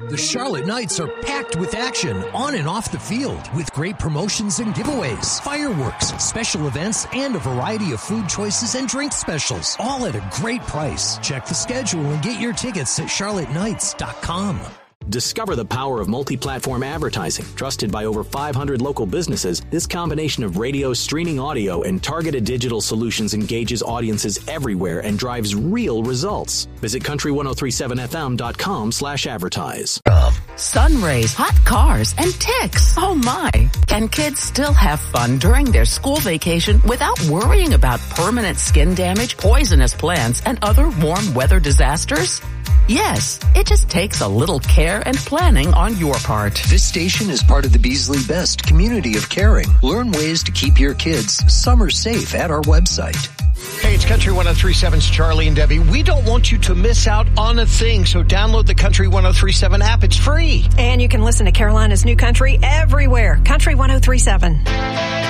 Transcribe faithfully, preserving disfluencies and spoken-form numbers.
The Charlotte Knights are packed with action on and off the field with great promotions and giveaways, fireworks, special events, and a variety of food choices and drink specials, all at a great price. Check the schedule and get your tickets at charlotte knights dot com. Discover the power of multi-platform advertising. Trusted by over five hundred local businesses, this combination of radio, streaming audio, and targeted digital solutions engages audiences everywhere and drives real results. Visit country ten thirty-seven f m dot com slash advertise. Sun rays, hot cars, and ticks. Oh my. Can kids still have fun during their school vacation without worrying about permanent skin damage, poisonous plants, and other warm weather disasters? Yes, it just takes a little care and planning on your part. This station is part of the Beasley Best community of caring. Learn ways to keep your kids summer safe at our website. Hey, it's Country ten thirty-seven's Charlie and Debbie. We don't want you to miss out on a thing, so download the Country ten thirty-seven app. It's free. And you can listen to Carolina's New Country everywhere. Country ten thirty-seven.